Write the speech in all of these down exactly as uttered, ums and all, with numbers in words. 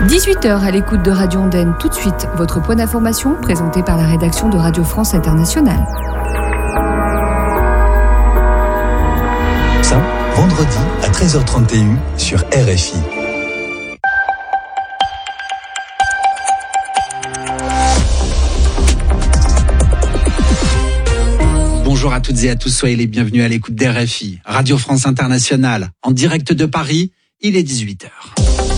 dix-huit heures à l'écoute de Radio Andenne. Tout de suite, votre point d'information présenté par la rédaction de Radio France Internationale. Ça, vendredi à treize heures trente et une sur R F I. Bonjour à toutes et à tous, soyez les bienvenus à l'écoute d'R F I, Radio France Internationale, en direct de Paris, il est dix-huit heures.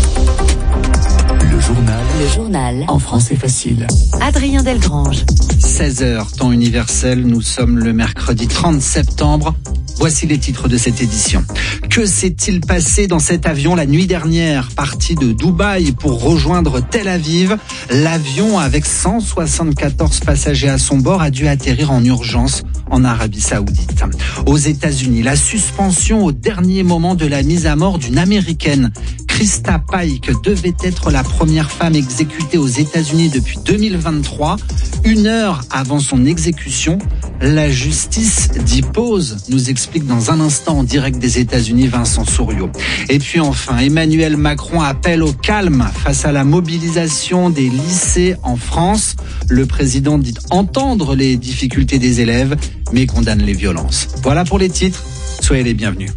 Le journal. Le journal. En français facile. Adrien Delgrange. seize heures, temps universel, nous sommes le mercredi trente septembre. Voici les titres de cette édition. Que s'est-il passé dans cet avion la nuit dernière, parti de Dubaï pour rejoindre Tel Aviv? L'avion avec cent soixante-quatorze passagers à son bord a dû atterrir en urgence en Arabie Saoudite. Aux États-Unis, la suspension au dernier moment de la mise à mort d'une Américaine. Krista Pike devait être la première femme exécutée aux États-Unis depuis deux mille vingt-trois. Une heure avant son exécution, la justice dit pause, nous explique dans un instant en direct des États-Unis Vincent Souriau. Et puis enfin, Emmanuel Macron appelle au calme face à la mobilisation des lycées en France. Le président dit entendre les difficultés des élèves, mais condamne les violences. Voilà pour les titres, soyez les bienvenus.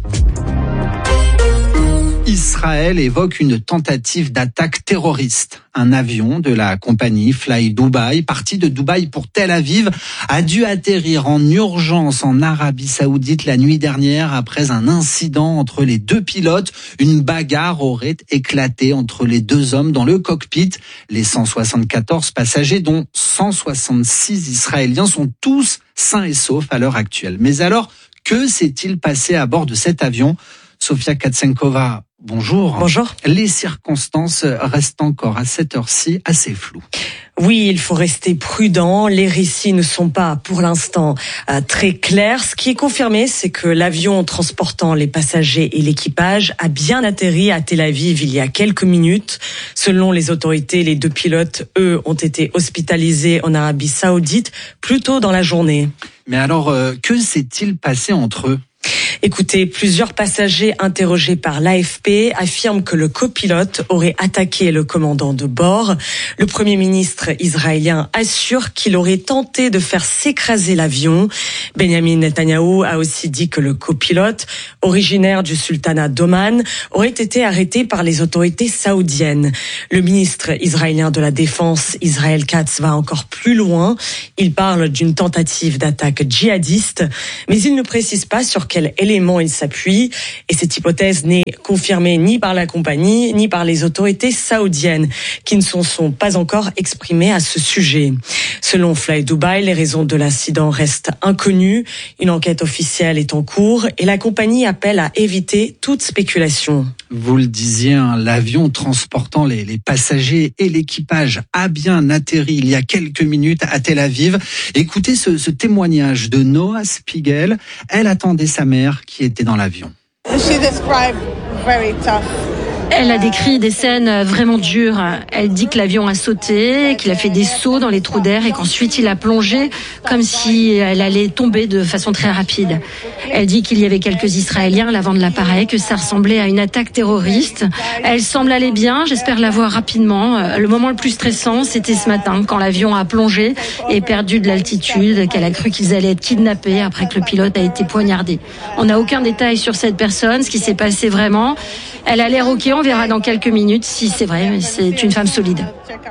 Israël évoque une tentative d'attaque terroriste. Un avion de la compagnie Fly Dubai, parti de Dubaï pour Tel Aviv, a dû atterrir en urgence en Arabie Saoudite la nuit dernière après un incident entre les deux pilotes. Une bagarre aurait éclaté entre les deux hommes dans le cockpit. Les cent soixante-quatorze passagers, dont cent soixante-six Israéliens, sont tous sains et saufs à l'heure actuelle. Mais alors, que s'est-il passé à bord de cet avion ? Sofia Katsenkova, bonjour. Bonjour. Les circonstances restent encore à cette heure-ci assez floues. Oui, il faut rester prudent. Les récits ne sont pas, pour l'instant, euh, très clairs. Ce qui est confirmé, c'est que l'avion transportant les passagers et l'équipage a bien atterri à Tel Aviv il y a quelques minutes. Selon les autorités, les deux pilotes, eux, ont été hospitalisés en Arabie Saoudite plus tôt dans la journée. Mais alors, euh, que s'est-il passé entre eux ? Écoutez, plusieurs passagers interrogés par l'A F P affirment que le copilote aurait attaqué le commandant de bord. Le Premier ministre israélien assure qu'il aurait tenté de faire s'écraser l'avion. Benjamin Netanyahou a aussi dit que le copilote, originaire du sultanat d'Oman, aurait été arrêté par les autorités saoudiennes. Le ministre israélien de la Défense, Israël Katz, va encore plus loin. Il parle d'une tentative d'attaque djihadiste, mais il ne précise pas sur quel élément il s'appuie, et cette hypothèse n'est confirmée ni par la compagnie ni par les autorités saoudiennes qui ne se sont pas encore exprimées à ce sujet. Selon Fly Dubai, les raisons de l'incident restent inconnues. Une enquête officielle est en cours et la compagnie appelle à éviter toute spéculation. Vous le disiez, hein, l'avion transportant les, les passagers et l'équipage a bien atterri il y a quelques minutes à Tel Aviv. Écoutez ce, ce témoignage de Noah Spiegel. Elle attendait sa mère qui était dans l'avion. She described very tough. Elle a décrit des scènes vraiment dures. Elle dit que l'avion a sauté, qu'il a fait des sauts dans les trous d'air et qu'ensuite il a plongé comme si elle allait tomber de façon très rapide. Elle dit qu'il y avait quelques Israéliens à l'avant de l'appareil, que ça ressemblait à une attaque terroriste. Elle semble aller bien, j'espère la voir rapidement. Le moment le plus stressant, c'était ce matin, quand l'avion a plongé et perdu de l'altitude, qu'elle a cru qu'ils allaient être kidnappés après que le pilote a été poignardé. On n'a aucun détail sur cette personne, ce qui s'est passé vraiment. Elle a l'air ok, on verra dans quelques minutes si c'est vrai, mais c'est une femme solide.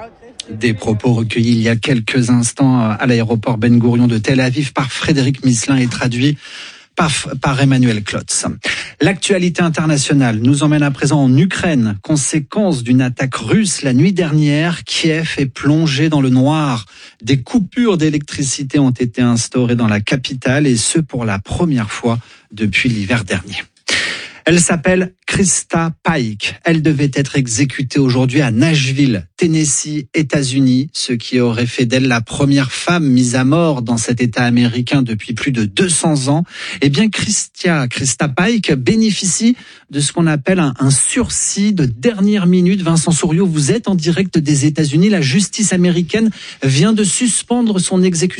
Des propos recueillis il y a quelques instants à l'aéroport Ben Gourion de Tel Aviv par Frédéric Misselin et traduits par, par Emmanuel Klotz. L'actualité internationale nous emmène à présent en Ukraine. Conséquence d'une attaque russe la nuit dernière, Kiev est plongé dans le noir. Des coupures d'électricité ont été instaurées dans la capitale et ce pour la première fois depuis l'hiver dernier. Elle s'appelle Krista Pike. Elle devait être exécutée aujourd'hui à Nashville, Tennessee, États-Unis, ce qui aurait fait d'elle la première femme mise à mort dans cet État américain depuis plus de deux cents ans. Eh bien, Christia, Krista Pike bénéficie de ce qu'on appelle un, un sursis de dernière minute. Vincent Souriau, vous êtes en direct des États-Unis. La justice américaine vient de suspendre son exécution.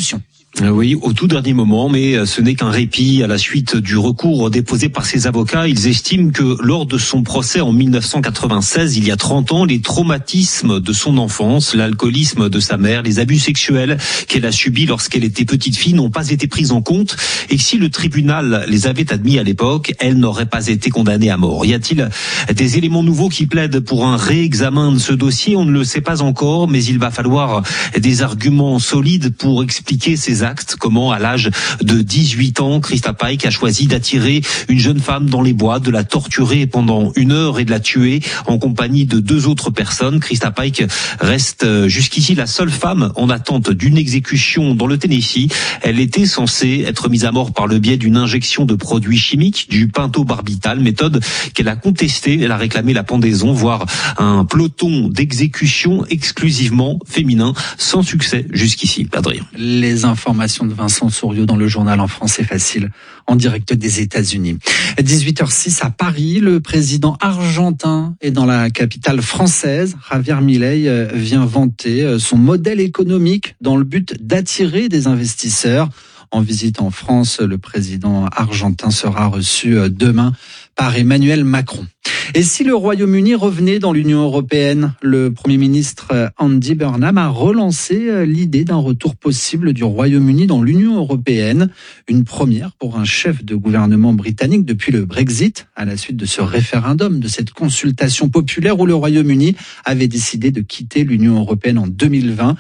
Oui, au tout dernier moment, mais ce n'est qu'un répit à la suite du recours déposé par ses avocats. Ils estiment que lors de son procès en mille neuf cent quatre-vingt-seize, il y a trente ans, les traumatismes de son enfance, l'alcoolisme de sa mère, les abus sexuels qu'elle a subis lorsqu'elle était petite fille n'ont pas été pris en compte et que si le tribunal les avait admis à l'époque, elle n'aurait pas été condamnée à mort. Y a-t-il des éléments nouveaux qui plaident pour un réexamen de ce dossier? On ne le sait pas encore, mais il va falloir des arguments solides pour expliquer ces actes. Comment, à l'âge de dix-huit ans, Christa Pike a choisi d'attirer une jeune femme dans les bois, de la torturer pendant une heure et de la tuer en compagnie de deux autres personnes. Christa Pike reste jusqu'ici la seule femme en attente d'une exécution dans le Tennessee. Elle était censée être mise à mort par le biais d'une injection de produits chimiques, du pentobarbital, méthode qu'elle a contestée. Elle a réclamé la pendaison, voire un peloton d'exécution exclusivement féminin, sans succès jusqu'ici. Adrien. Les informations de Vincent Souriau dans le journal en français facile, en direct des États-Unis. dix-huit heures six à Paris, le président argentin est dans la capitale française. Javier Milei vient vanter son modèle économique dans le but d'attirer des investisseurs. En visite en France, le président argentin sera reçu demain par Emmanuel Macron. Et si le Royaume-Uni revenait dans l'Union européenne, le Premier ministre Andy Burnham a relancé l'idée d'un retour possible du Royaume-Uni dans l'Union européenne. Une première pour un chef de gouvernement britannique depuis le Brexit, à la suite de ce référendum, de cette consultation populaire où le Royaume-Uni avait décidé de quitter l'Union européenne en deux mille vingt.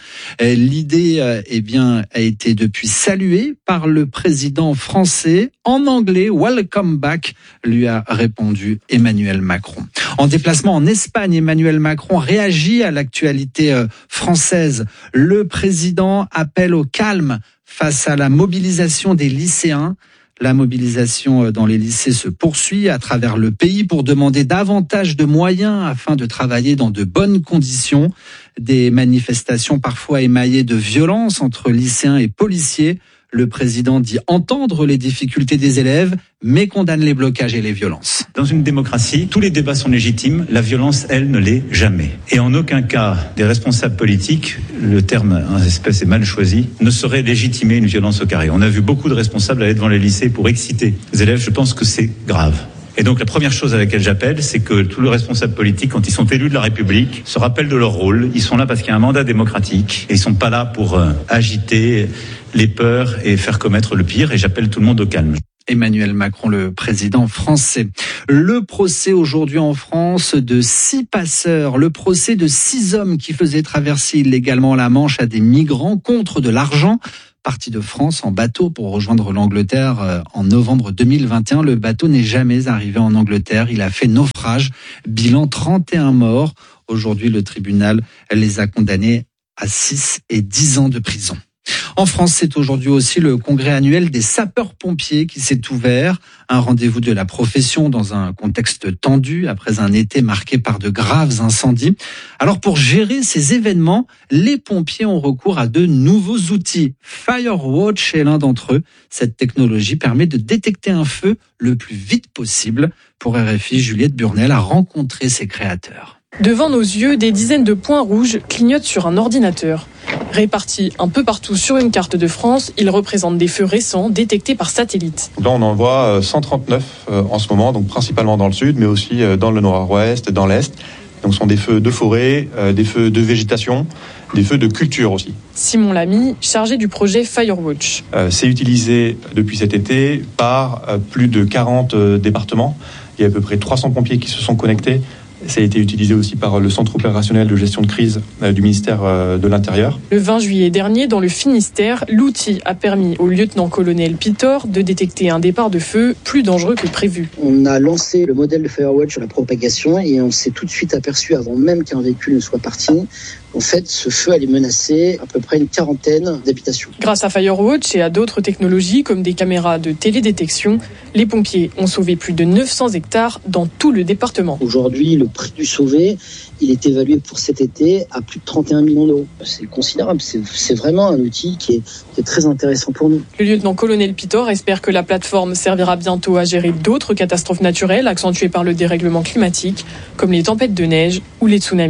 L'idée eh bien, a été depuis saluée par le président français. En anglais, welcome back, lui a répondu Emmanuel Macron. En déplacement en Espagne, Emmanuel Macron réagit à l'actualité française. Le président appelle au calme face à la mobilisation des lycéens. La mobilisation dans les lycées se poursuit à travers le pays pour demander davantage de moyens afin de travailler dans de bonnes conditions. Des manifestations parfois émaillées de violence entre lycéens et policiers. Le président dit entendre les difficultés des élèves, mais condamne les blocages et les violences. Dans une démocratie, tous les débats sont légitimes. La violence, elle, ne l'est jamais. Et en aucun cas, des responsables politiques, le terme en espèce est mal choisi, ne sauraient légitimer une violence au carré. On a vu beaucoup de responsables aller devant les lycées pour exciter les élèves. Je pense que c'est grave. Et donc la première chose à laquelle j'appelle, c'est que tous les responsables politiques, quand ils sont élus de la République, se rappellent de leur rôle. Ils sont là parce qu'il y a un mandat démocratique et ils sont pas là pour euh, agiter les peurs et faire commettre le pire. Et j'appelle tout le monde au calme. Emmanuel Macron, le président français. Le procès aujourd'hui en France de six passeurs, le procès de six hommes qui faisaient traverser illégalement la Manche à des migrants contre de l'argent. Parti de France en bateau pour rejoindre l'Angleterre en novembre deux mille vingt et un. Le bateau n'est jamais arrivé en Angleterre. Il a fait naufrage. Bilan trente et un morts. Aujourd'hui, le tribunal les a condamnés à six et dix ans de prison. En France, c'est aujourd'hui aussi le congrès annuel des sapeurs-pompiers qui s'est ouvert. Un rendez-vous de la profession dans un contexte tendu après un été marqué par de graves incendies. Alors pour gérer ces événements, les pompiers ont recours à de nouveaux outils. Firewatch est l'un d'entre eux. Cette technologie permet de détecter un feu le plus vite possible. Pour R F I, Juliette Burnel a rencontré ses créateurs. Devant nos yeux, des dizaines de points rouges clignotent sur un ordinateur. Répartis un peu partout sur une carte de France, ils représentent des feux récents détectés par satellite. Là, on en voit cent trente-neuf en ce moment, donc principalement dans le sud, mais aussi dans le nord-ouest, dans l'est. Donc, ce sont des feux de forêt, des feux de végétation, des feux de culture aussi. Simon Lamy, chargé du projet Firewatch. Euh, c'est utilisé depuis cet été par plus de quarante départements. Il y a à peu près trois cents pompiers qui se sont connectés. Ça a été utilisé aussi par le centre opérationnel de gestion de crise du ministère de l'Intérieur. Le vingt juillet dernier, dans le Finistère, l'outil a permis au lieutenant-colonel Pitor de détecter un départ de feu plus dangereux que prévu. On a lancé le modèle de Firewatch sur la propagation et on s'est tout de suite aperçu, avant même qu'un véhicule ne soit parti, qu'en fait, ce feu allait menacer à peu près une quarantaine d'habitations. Grâce à Firewatch et à d'autres technologies comme des caméras de télédétection, les pompiers ont sauvé plus de neuf cents hectares dans tout le département. Aujourd'hui, le prix du sauvé, il est évalué pour cet été à plus de trente et un millions d'euros. C'est considérable, c'est, c'est vraiment un outil qui est, qui est très intéressant pour nous. Le lieutenant-colonel Pitor espère que la plateforme servira bientôt à gérer d'autres catastrophes naturelles accentuées par le dérèglement climatique, comme les tempêtes de neige ou les tsunamis.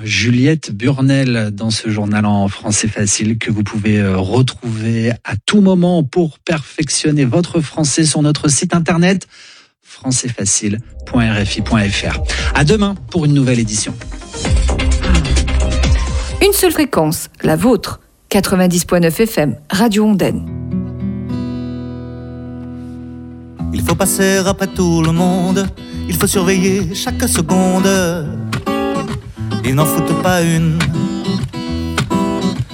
Juliette Burnel dans ce journal en français facile que vous pouvez retrouver à tout moment pour perfectionner votre français sur notre site internet français facile point r f i point f r. À demain pour une nouvelle édition. Une seule fréquence, la vôtre, quatre-vingt-dix virgule neuf F M, Radio Ondaine. Il faut passer après tout le monde, il faut surveiller chaque seconde. Ils n'en foutent pas une